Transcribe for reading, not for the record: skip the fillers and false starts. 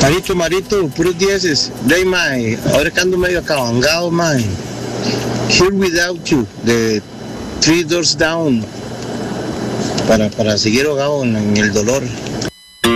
Marito, puros dieces. Day, mae, ahora que ando medio acabangado, mae. Here Without You, de Three Doors Down, para seguir ahogado en el dolor.